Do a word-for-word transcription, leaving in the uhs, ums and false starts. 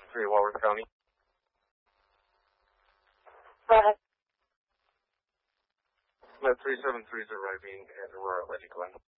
three Walworth County. Go ahead. Med three seven three is arriving at Aurora Lady Glen.